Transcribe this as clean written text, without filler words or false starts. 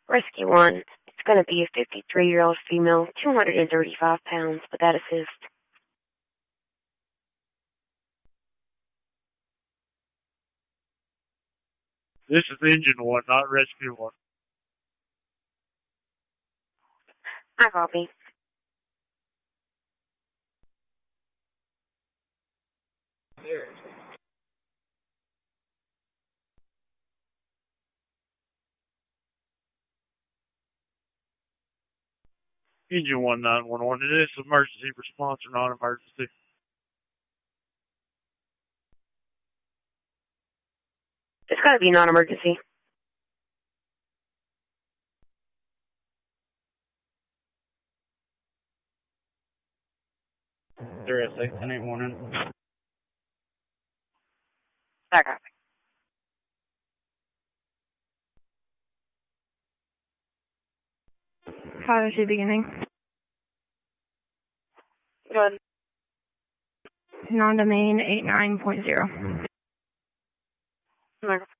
Rescue 1. It's going to be a 53-year-old female, 235 pounds, without assist. This is Engine 1, not Rescue 1. I copy. Engine 1 911. It is emergency response or non-emergency. It's got to be non-emergency. There is 811. I copy. How is she beginning? Good. Non-domain 89.0. Microphone.